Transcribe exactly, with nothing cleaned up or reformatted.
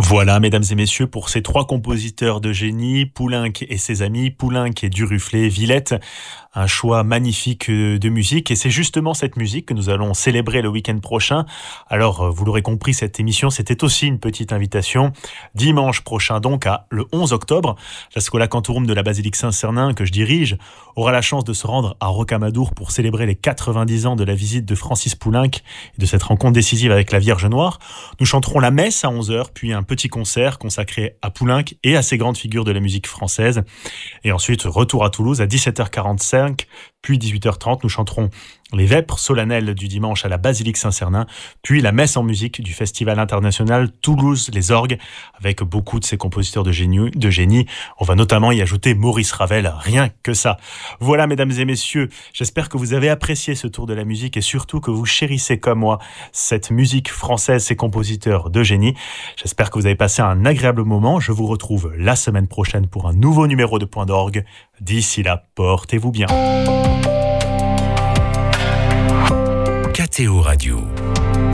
Voilà, mesdames et messieurs, pour ces trois compositeurs de génie, Poulenc et ses amis, Poulenc et Duruflé, Villette, un choix magnifique de musique. Et c'est justement cette musique que nous allons célébrer le week-end prochain. Alors, vous l'aurez compris, cette émission, c'était aussi une petite invitation. Dimanche prochain, donc, à le onze octobre, la Schola Cantorum de la Basilique Saint-Cernin, que je dirige, aura la chance de se rendre à Rocamadour pour célébrer les quatre-vingt-dix ans de la visite de Francis Poulenc et de cette rencontre décisive avec la Vierge Noire. Nous chanterons la messe à onze heures, puis un petit concert consacré à Poulenc et à ces grandes figures de la musique française. Et ensuite, retour à Toulouse à dix-sept heures quarante-cinq, puis dix-huit heures trente, nous chanterons les vêpres solennelles du dimanche à la Basilique Saint-Cernin, puis la messe en musique du Festival international Toulouse Les Orgues, avec beaucoup de ces compositeurs de génie, de génie. On va notamment y ajouter Maurice Ravel, rien que ça. Voilà, mesdames et messieurs, j'espère que vous avez apprécié ce tour de la musique et surtout que vous chérissez comme moi cette musique française, ces compositeurs de génie. J'espère que vous avez passé un agréable moment. Je vous retrouve la semaine prochaine pour un nouveau numéro de Point d'Orgue. D'ici là, portez-vous bien.